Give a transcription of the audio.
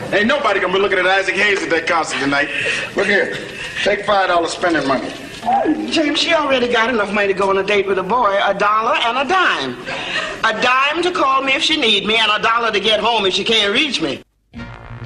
Ain't nobody gonna be looking at Isaac Hayes at that concert tonight. Look here, take $5 spending money. James, she already got enough money to go on a date with a boy, $1 and a dime. A dime to call me if she need me, and $1 to get home if she can't reach me.